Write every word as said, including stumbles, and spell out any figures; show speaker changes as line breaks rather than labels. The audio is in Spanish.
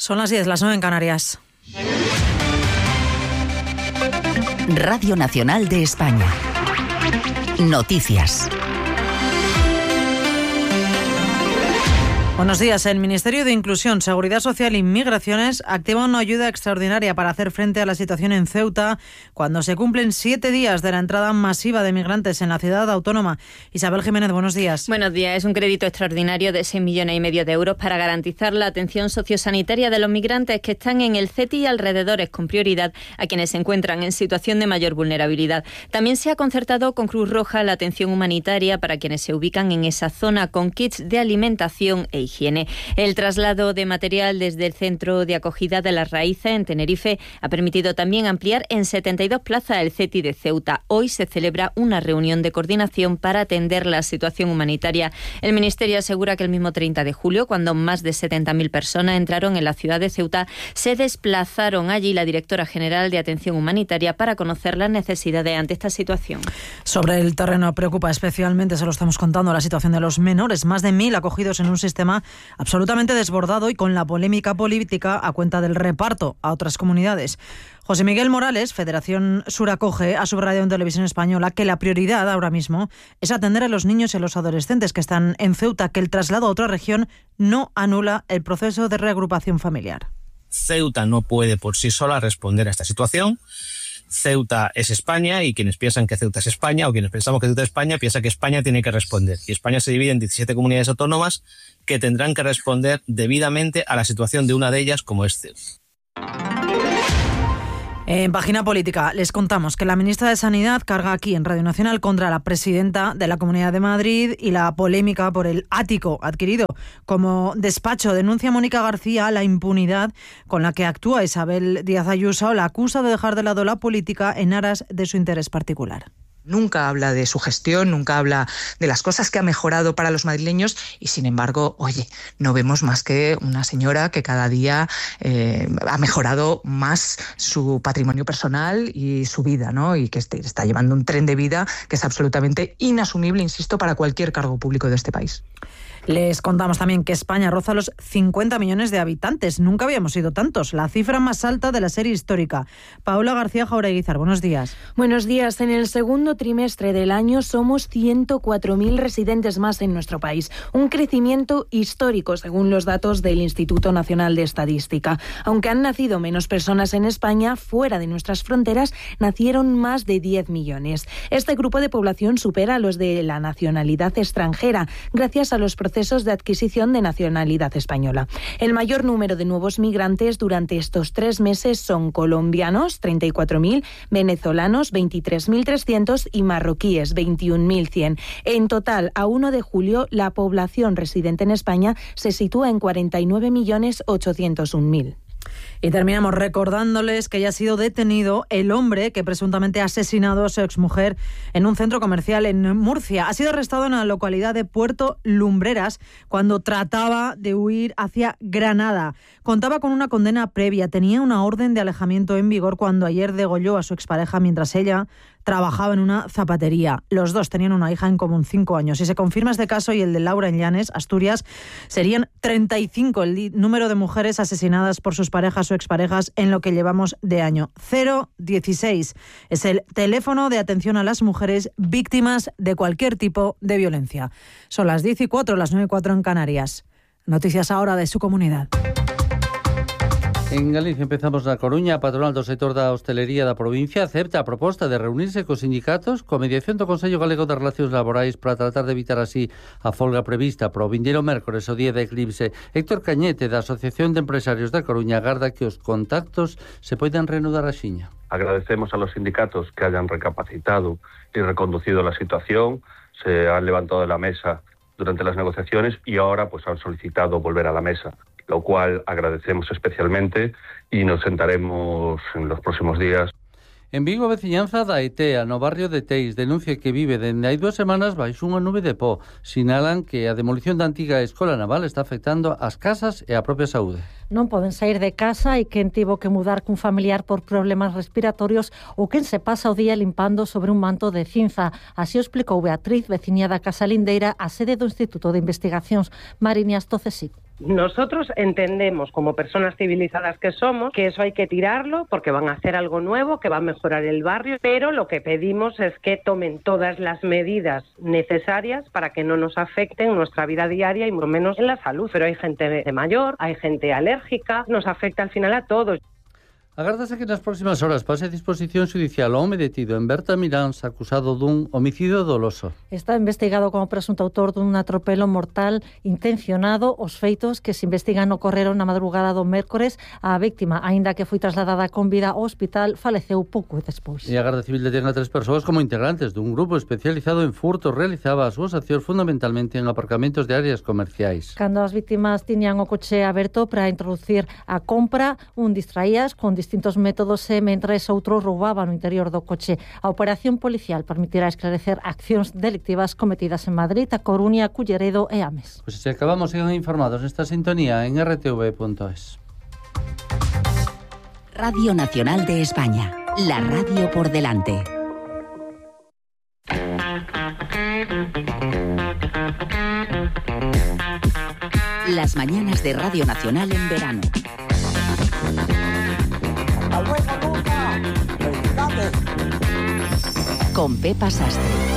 Son las diez, las nueve en Canarias.
Radio Nacional de España. Noticias.
Buenos días. El Ministerio de Inclusión, Seguridad Social y Migraciones activa una ayuda extraordinaria para hacer frente a la situación en Ceuta cuando se cumplen siete días de la entrada masiva de migrantes en la ciudad autónoma. Isabel Jiménez, buenos días.
Buenos días. Es un crédito extraordinario de seis millones y medio de euros para garantizar la atención sociosanitaria de los migrantes que están en el C E T I y alrededores, con prioridad a quienes se encuentran en situación de mayor vulnerabilidad. También se ha concertado con Cruz Roja la atención humanitaria para quienes se ubican en esa zona con kits de alimentación e higiene. El traslado de material desde el Centro de Acogida de las Raíces en Tenerife ha permitido también ampliar en setenta y dos plazas el C E T I de Ceuta. Hoy se celebra una reunión de coordinación para atender la situación humanitaria. El Ministerio asegura que el mismo treinta de julio, cuando más de setenta mil personas entraron en la ciudad de Ceuta, se desplazaron allí la directora general de Atención Humanitaria para conocer las necesidades ante esta situación.
Sobre el terreno preocupa especialmente, se lo estamos contando, la situación de los menores. Más de mil acogidos en un sistema absolutamente desbordado y con la polémica política a cuenta del reparto a otras comunidades. José Miguel Morales, Federación Sur Acoge, ha subrayado en Televisión Española que la prioridad ahora mismo es atender a los niños y a los adolescentes que están en Ceuta, que el traslado a otra región no anula el proceso de reagrupación familiar.
Ceuta no puede por sí sola responder a esta situación. Ceuta es España y quienes piensan que Ceuta es España o quienes pensamos que Ceuta es España piensan que España tiene que responder. Y España se divide en diecisiete comunidades autónomas que tendrán que responder debidamente a la situación de una de ellas, como es Ceuta.
En Página Política les contamos que la ministra de Sanidad carga aquí en Radio Nacional contra la presidenta de la Comunidad de Madrid y la polémica por el ático adquirido como despacho. Denuncia Mónica García la impunidad con la que actúa Isabel Díaz Ayuso, la acusa de dejar de lado la política en aras de su interés particular.
Nunca habla de su gestión, nunca habla de las cosas que ha mejorado para los madrileños y, sin embargo, oye, no vemos más que una señora que cada día eh, ha mejorado más su patrimonio personal y su vida, ¿no? Y que este, está llevando un tren de vida que es absolutamente inasumible, insisto, para cualquier cargo público de este país.
Les contamos también que España roza los cincuenta millones de habitantes. Nunca habíamos sido tantos, la cifra más alta de la serie histórica. Paula García Jaureguizar, buenos días.
Buenos días. En el segundo trimestre del año somos ciento cuatro mil residentes más en nuestro país. Un crecimiento histórico, según los datos del Instituto Nacional de Estadística. Aunque han nacido menos personas en España, fuera de nuestras fronteras nacieron más de diez millones. Este grupo de población supera a los de la nacionalidad extranjera, gracias a los procesos de adquisición de nacionalidad española. El mayor número de nuevos migrantes durante estos tres meses son colombianos, treinta y cuatro mil, venezolanos, veintitrés mil trescientos y marroquíes, veintiún mil cien. En total, a primero de julio, la población residente en España se sitúa en cuarenta y nueve millones ochocientos un mil.
Y terminamos recordándoles que ya ha sido detenido el hombre que presuntamente ha asesinado a su exmujer en un centro comercial en Murcia. Ha sido arrestado en la localidad de Puerto Lumbreras cuando trataba de huir hacia Granada. Contaba con una condena previa, tenía una orden de alejamiento en vigor cuando ayer degolló a su expareja mientras ella trabajaba en una zapatería. Los dos tenían una hija en común, cinco años. Si se confirma este caso y el de Laura en Llanes, Asturias, serían treinta y cinco el número de mujeres asesinadas por sus parejas o exparejas en lo que llevamos de año. cero dieciséis es el teléfono de atención a las mujeres víctimas de cualquier tipo de violencia. Son las diez y cuatro, las nueve y cuatro en Canarias. Noticias ahora de su comunidad.
En Galicia empezamos na Coruña. A patronal do sector da hostelería da provincia acepta a proposta de reunirse cos sindicatos coa mediación do Consello Galego de Relacións Laborais para tratar de evitar así a folga prevista para o vindeiro mércores, o día de eclipse. Héctor Cañete, da Asociación de Empresarios da Coruña, agarda que os contactos se poidan reanudar axiña.
Agradecemos a los sindicatos que hayan recapacitado y reconducido la situación, se han levantado de la mesa durante las negociaciones y ahora pues han solicitado volver a la mesa, lo cual agradecemos especialmente y nos sentaremos en los próximos días.
En Vigo, a veciñanza da Etea, no barrio de Teis, denuncia que vive dende hai dúas semanas baixo unha nube de pó. Sinalan que a demolición da antiga escola naval está afectando as casas e a propia saúde.
Non poden sair de casa e quen tivo que mudar cun familiar por problemas respiratorios ou quen se pasa o día limpando sobre un manto de cinza. Así o explicou Beatriz, veciña da Casa Lindeira, a sede do Instituto de Investigacións Mariñas do C S I C.
Nosotros entendemos, como personas civilizadas que somos, que eso hay que tirarlo porque van a hacer algo nuevo, que va a mejorar el barrio, pero lo que pedimos es que tomen todas las medidas necesarias para que no nos afecten nuestra vida diaria y mucho menos en la salud. Pero hay gente de mayor, hay gente alérgica, nos afecta al final a todos.
Agárdase que nas próximas horas pase a disposición judicial o home detido en Berta Miráns acusado dun homicidio doloso.
Está investigado como presunto autor dun atropelo mortal intencionado. Os feitos que se investigan ocorreron na madrugada do mércores. A víctima, aínda que foi trasladada con vida ao hospital, faleceu pouco despois.
E a Garda Civil detén a tres persoas como integrantes dun grupo especializado en furto. Realizaba as súas accións fundamentalmente en aparcamentos de áreas comerciais.
Cando as víctimas tiñan o coche aberto para introducir a compra, un distraías con distintos métodos e mentres outro roubaba no interior do coche. A operación policial permitirá esclarecer accións delictivas cometidas en Madrid, A Coruña, Culleredo e Ames.
Pois se acabamos, sigan informados nesta sintonía en r t v punto es.
Radio Nacional de España, la radio por delante. Las mañanas de Radio Nacional en verano. Con Pepa Sastre.